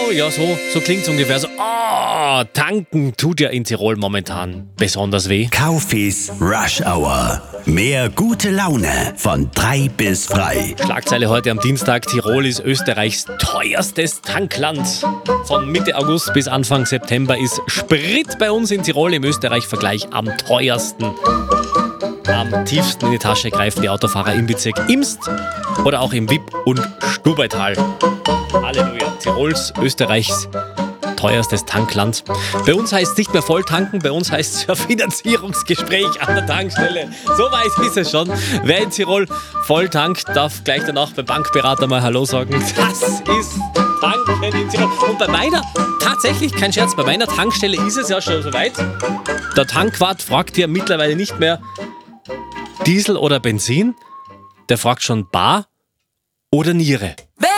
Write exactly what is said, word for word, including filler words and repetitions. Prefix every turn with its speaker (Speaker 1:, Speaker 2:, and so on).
Speaker 1: Tirol, ja, so, so klingt es ungefähr. So, oh, tanken tut ja in Tirol momentan besonders weh.
Speaker 2: Kaufis Rush Hour. Mehr gute Laune von drei bis frei.
Speaker 1: Schlagzeile heute am Dienstag. Tirol ist Österreichs teuerstes Tankland. Von Mitte August bis Anfang September ist Sprit bei uns in Tirol im Österreich-Vergleich am teuersten. Am tiefsten in die Tasche greifen die Autofahrer im Bezirk Imst oder auch im Wipp und Stubaital. Halleluja, Tirols, Österreichs teuerstes Tankland. Bei uns heißt es nicht mehr voll tanken, bei uns heißt es ja Finanzierungsgespräch an der Tankstelle. So weit ist es schon. Wer in Tirol voll tankt, darf gleich danach beim Bankberater mal Hallo sagen. Das ist Tanken in Tirol. Und bei meiner, tatsächlich, kein Scherz, bei meiner Tankstelle ist es ja schon soweit. Der Tankwart fragt hier mittlerweile nicht mehr Diesel oder Benzin, der fragt schon Bar oder Niere.